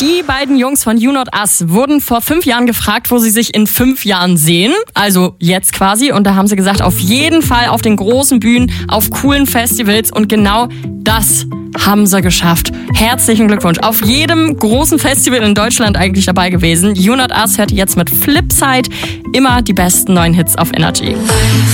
Die beiden Jungs von You Not Us wurden vor 5 Jahren gefragt, wo sie sich in 5 Jahren sehen. Also jetzt quasi. Und da haben sie gesagt, auf jeden Fall auf den großen Bühnen, auf coolen Festivals. Und genau das haben sie geschafft. Herzlichen Glückwunsch. Auf jedem großen Festival in Deutschland eigentlich dabei gewesen. You Not Us hört ihr jetzt mit Flipside. Immer die besten neuen Hits auf Energy.